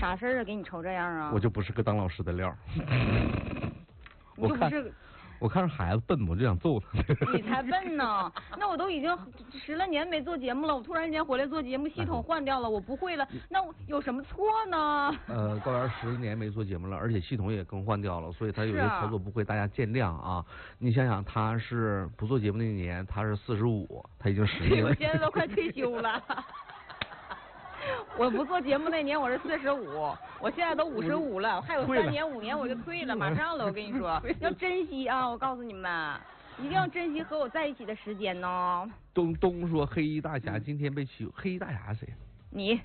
啥事儿啊？给你愁这样啊？ 我就不是个当老师的料。 你就不是。 我看着孩子笨，我就想揍他。 你才笨呢！那我都已经10来年没做节目了，我突然间回来做节目，系统换掉了，我不会了，那我有什么错呢？ 高原10年没做节目了，而且系统也更换掉了，所以他有些操作不会，大家见谅啊。你想想，他是不做节目那年，他是45，他已经10年了。 我现在都快退休了。我不做节目那年我是45，我现在都55了，还有3年5年我就退了，马上了。我跟你说，要珍惜啊！我告诉你们，一定要珍惜和我在一起的时间呢。 东说黑衣大侠今天被欺负，黑衣大侠谁？ 你。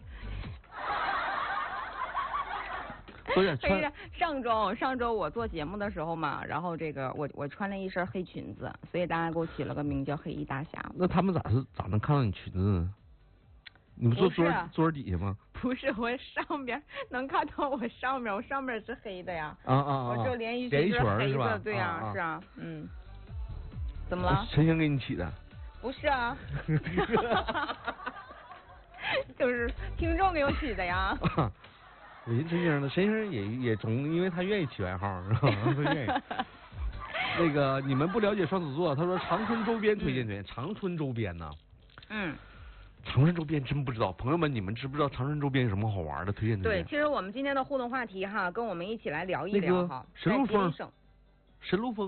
上周我做节目的时候嘛，然后这个我穿了一身黑裙子，所以大家给我起了个名叫黑衣大侠。 那他们咋能看到你裙子呢？你们桌底下吗？ 不是，我上边能看到我上面是黑的呀。我这连衣裙是黑的，对呀，是啊，怎么了？ 陈星给你起的？ 不是啊，就是听众给我起的呀。 人陈星呢？陈星也总因为他愿意起外号，是吧？他愿意。那个你们不了解双子座，他说长春周边推荐长春周边呢。长春周边真不知道，朋友们，你们知不知道长春周边有什么好玩的？推荐。 对，其实我们今天的互动话题哈，跟我们一起来聊一聊哈。 神鹿峰。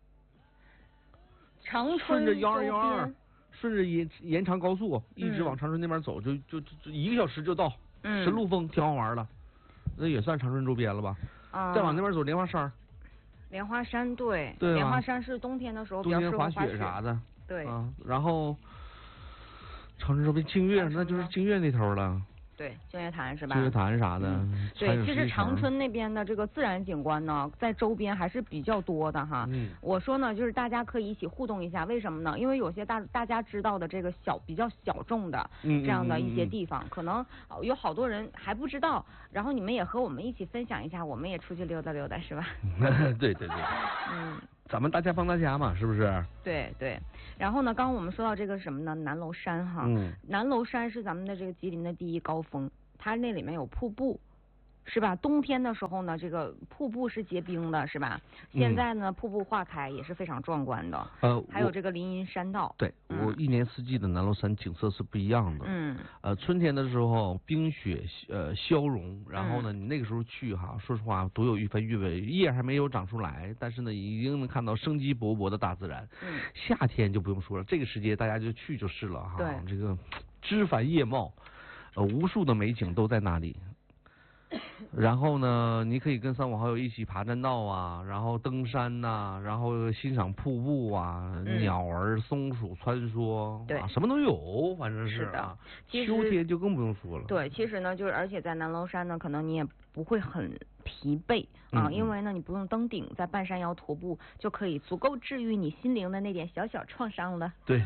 长春顺着122，顺着延长高速一直往长春那边走，就1个小时就到。神鹿峰挺好玩的，那也算长春周边了吧？再往那边走，莲花山。 莲花山对， 莲花山是冬天的时候比较适合滑雪啥的。 对。 然后。长春周边净月，那就是净月那头了。 对，净月潭是吧？ 净月潭啥的。 对，其实长春那边的这个自然景观呢，在周边还是比较多的哈。我说呢，就是大家可以一起互动一下，为什么呢？因为有些大家知道的这个比较小众的这样的一些地方，可能有好多人还不知道，然后你们也和我们一起分享一下，我们也出去溜达溜达，是吧？ 对。咱们大家帮大家嘛，是不是？ 对。然后呢，刚刚我们说到这个什么呢？南楼山哈，南楼山是咱们的这个吉林的第1高峰，它那里面有瀑布，是吧？冬天的时候呢，这个瀑布是结冰的，是吧？现在呢，瀑布化开也是非常壮观的。还有这个林荫山道。 对，我一年四季的南楼山景色是不一样的。春天的时候冰雪消融，然后呢，你那个时候去哈，说实话独有一番韵味。叶还没有长出来，但是呢，已经能看到生机勃勃的大自然。夏天就不用说了，这个时节大家就去就是了哈。 对， 这个枝繁叶茂，无数的美景都在那里。然后呢，你可以跟3、5好友一起爬栈道啊，然后登山呐，然后欣赏瀑布啊，鸟儿、松鼠穿梭， 对， 什么都有，反正是的。 秋天就更不用说了。 对，其实呢，就是而且在南楼山呢，可能你也不会很疲惫啊，因为呢，你不用登顶，在半山腰徒步就可以足够治愈你心灵的那点小创伤了。 对。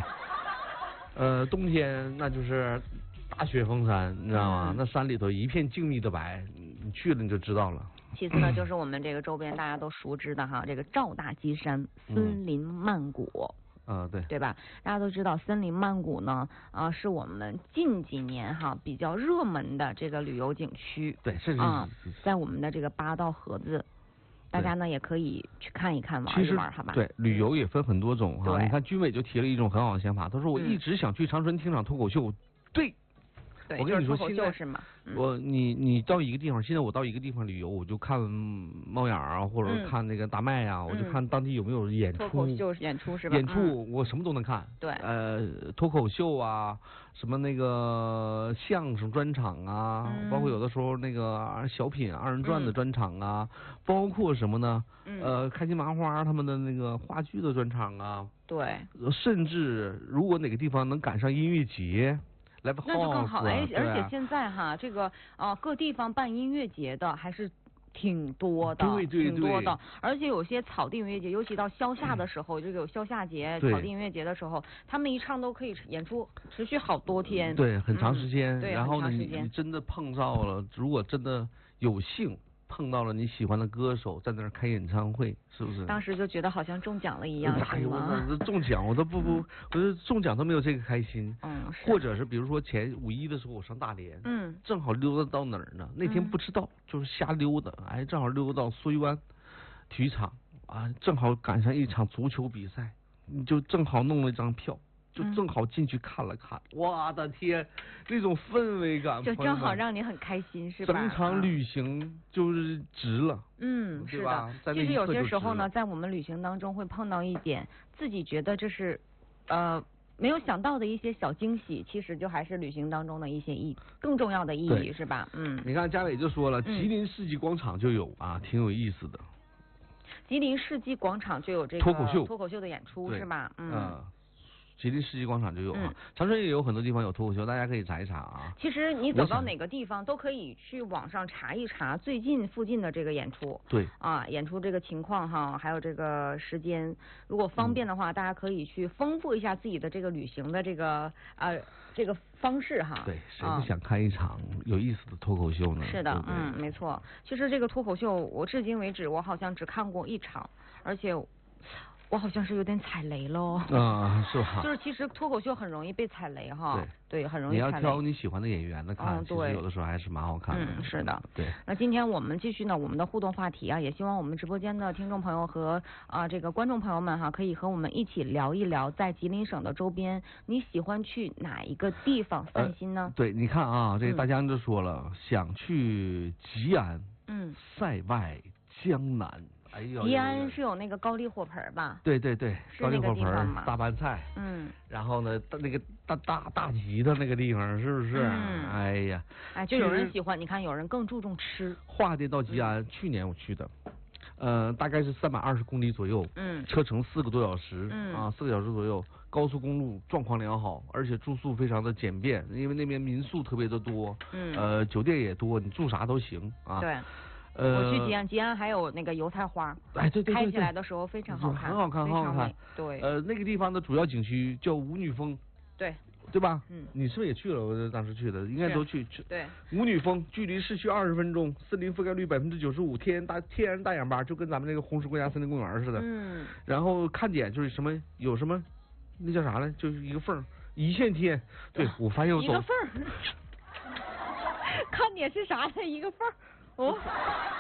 冬天那就是大雪封山，你知道吗？那山里头一片静谧的白，你去了你就知道了。 其次呢，就是我们这个周边大家都熟知的哈，这个赵大基山森林曼谷。对吧？大家都知道森林曼谷呢，是我们近几年哈比较热门的这个旅游景区。 对，是在我们的这个八道河子。大家呢也可以去看一看，玩一玩，好吧？ 对，旅游也分很多种哈。你看军委就提了一种很好的想法，他说我一直想去长春听场脱口秀。对，我跟你说，现在你到一个地方，现在我到一个地方旅游，我就看猫眼啊，或者看那个大麦啊，我就看当地有没有演出。 脱口秀演出是吧？ 演出我什么都能看。 对。 脱口秀啊，什么那个相声专场啊，包括有的时候那个小品2人转的专场啊，包括什么呢？开心麻花他们的那个话剧的专场啊。 对。 甚至如果哪个地方能赶上音乐节。那就更好，而且现在哈，这个各地方办音乐节的还是挺多的，挺多的。而且有些草地音乐节，尤其到消夏的时候，这个有消夏节、草地音乐节的时候，他们一唱都可以演出持续好多天， 对，很长时间。 对， 然后呢，你真的碰到了，如果真的有幸碰到了你喜欢的歌手在那儿开演唱会，是不是？ 当时就觉得好像中奖了一样， 哎呦， 是吗？ 我中奖我都不，我中奖都没有这个开心。 是。 或者是比如说前五一的时候我上大连，正好溜达到哪儿呢？那天不知道，就是瞎溜达，哎，正好溜达到苏玉湾体育场啊，正好赶上一场足球比赛，你就正好弄了一张票。就正好进去看了看，我的天，那种氛围感， 就正好让你很开心，是吧？ 整场旅行就是值了， 是的。其实有些时候呢，在我们旅行当中会碰到一点自己觉得这是，没有想到的一些小惊喜，其实就还是旅行当中的一些更重要的意义，是吧？ 你看嘉伟就说了，吉林世纪广场就有啊，挺有意思的。 吉林世纪广场就有这个脱口秀的演出，是吧？ 吉林世纪广场就有啊，长春也有很多地方有脱口秀，大家可以查一查啊。 其实你走到哪个地方都可以去网上查一查最近附近的这个演出。 对。 演出这个情况哈，还有这个时间，如果方便的话，大家可以去丰富一下自己的这个旅行的这个这个方式哈。 对，谁不想看一场有意思的脱口秀呢？ 是的，没错。其实这个脱口秀，我至今为止我好像只看过一场，而且我好像是有点踩雷喽。 是吧？ 就是其实脱口秀很容易被踩雷哈。对，很容易踩雷。 你要挑你喜欢的演员的看，其实有的时候还是蛮好看的。 是的。 对。 那今天我们继续呢我们的互动话题啊，也希望我们直播间的听众朋友和这个观众朋友们哈，可以和我们一起聊一聊，在吉林省的周边，你喜欢去哪一个地方散心呢？ 对，你看啊，这个大江就说了，想去吉安，塞外江南。哎呦， 吉安是有那个高丽火盆吧？ 对， 高丽火盆大拌菜，然后呢，那个大吉的那个地方，是不是？哎呀， 就有人喜欢，你看有人更注重吃。 桦甸到吉安，去年我去的，大概是320公里左右，车程4个多小时，4个小时左右，高速公路状况良好，而且住宿非常的简便，因为那边民宿特别的多，酒店也多，你住啥都行啊。 对。我去吉安还有那个油菜花， 对， 开起来的时候非常好看， 很好看，很好看。 对， 那个地方的主要景区叫舞女峰，对吧？你是不是也去了？我当时去的，应该都去。 对， 舞女峰距离市区20分钟，森林覆盖率95%，天然大氧吧，就跟咱们那个红石国家森林公园似的。然后看点就是有什么，那叫啥来？就是一个缝，一线天。对，我发现我走一个缝。看点是啥的一个缝。